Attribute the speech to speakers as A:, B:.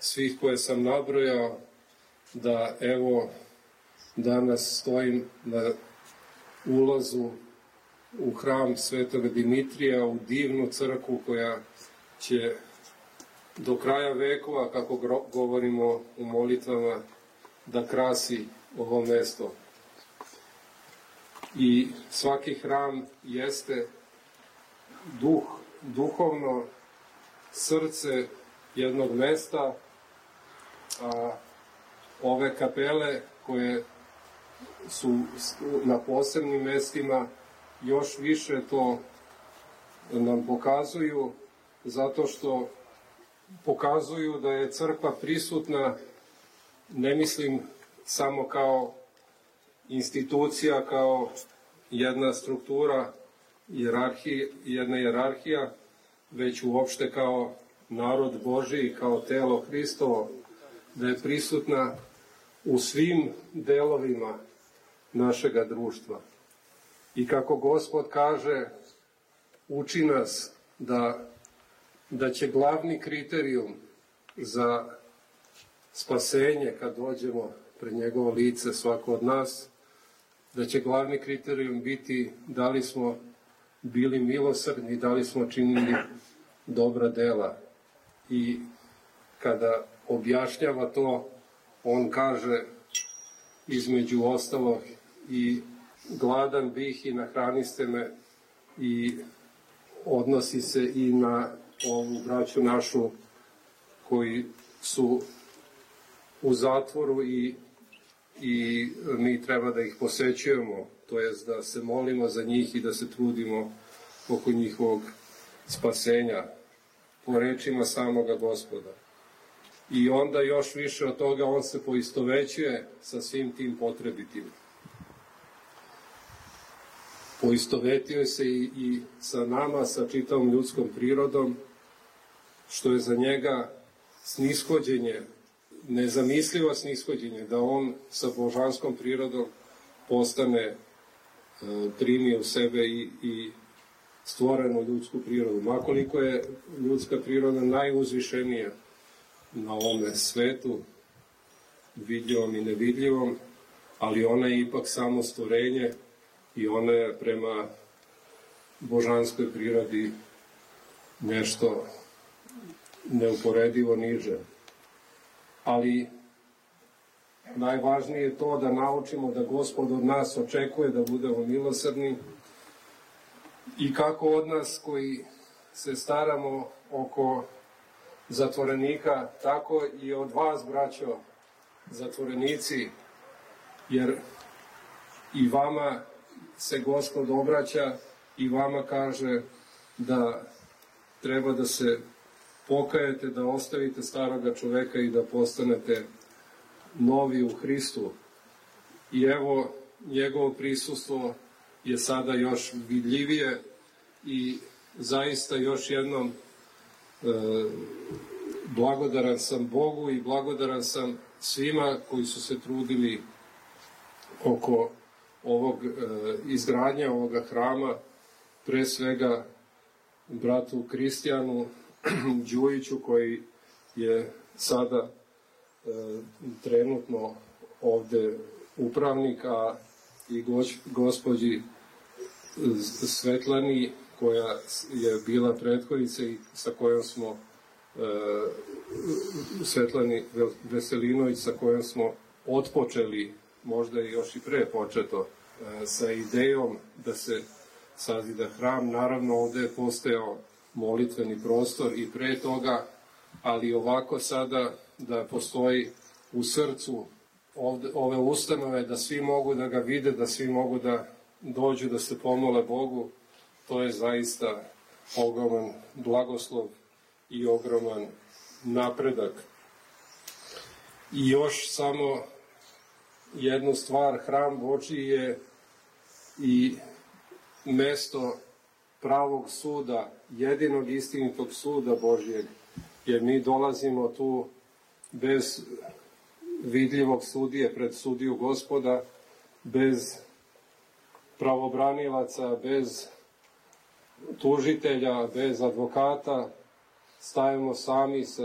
A: svih koje sam nabrojao, da evo danas stojim na ulazu u hram Svetog Dimitrija, u divnu crkvu koja će do kraja vekova, kako govorimo u molitvama, da krasi ovo mesto. I svaki hram jeste duhovno srce jednog mesta, a ove kapele koje su na posebnim mestima još više to nam pokazuju, zato što pokazuju da je crkva prisutna, ne mislim samo kao institucija, kao jedna struktura, jedna hijerarhija, već uopšte kao narod Božiji, kao telo Hristovo, da je prisutna u svim delovima našega društva. I kako Gospod kaže, uči nas da će glavni kriterijum za spasenje, kad dođemo pred njegovo lice, svako od nas, da će glavni kriterijum biti da li smo bili milosrdni, da li smo činili dobra dela. I kada objašnjava to, on kaže između ostalog i gladan bih i nahraniste me, i odnosi se i na ovu braću našu koji su u zatvoru i mi treba da ih posećujemo, to jest da se molimo za njih i da se trudimo oko njihovog spasenja, po rečima samoga Gospoda. I onda još više od toga on se poistovećuje sa svim tim potrebitima. Poistovetio se i sa nama, sa čitavom ljudskom prirodom, što je za njega snishođenje, nezamislivo snishođenje, da on sa božanskom prirodom postane, primi u sebe i stvorenu ljudsku prirodu. Makoliko je ljudska priroda najuzvišenija na ovome svetu, vidljivom i nevidljivom, ali ona je ipak samo stvorenje i ona je prema božanskoj prirodi nešto neuporedivo niže. Ali najvažnije je to da naučimo da Gospod od nas očekuje da budemo milosrdni i kako od nas koji se staramo oko zatvorenika, tako i od vas, braćo, zatvorenici, jer i vama se Gospod obraća i vama kaže da treba da se pokajete, da ostavite staroga čoveka i da postanete novi u Hristu. I evo, njegovo prisustvo je sada još vidljivije i zaista još jednom blagodaran sam Bogu i blagodaran sam svima koji su se trudili oko izgradnja ovoga hrama, pre svega bratu Kristijanu Đujiću, koji je sada trenutno ovde upravnik, a i gospođi Svetlani, koja je bila prethodnica i sa kojom smo Svetlani Veselinović, sa kojom smo otpočeli, možda i još i pre početo, sa idejom da se sazida hram. Naravno, ovde je postojao molitveni prostor i pre toga, ali ovako sada da postoji u srcu ove ustanove, da svi mogu da ga vide, da svi mogu da dođu da se pomole Bogu, to je zaista ogroman blagoslov i ogroman napredak. I još samo jednu stvar, hram Božji je i mesto pravog suda, jedinog istinitog suda Božjeg, jer mi dolazimo tu bez vidljivog sudije pred sudiju Gospoda, bez pravobranilaca, bez tužitelja, bez advokata, stajemo sami sa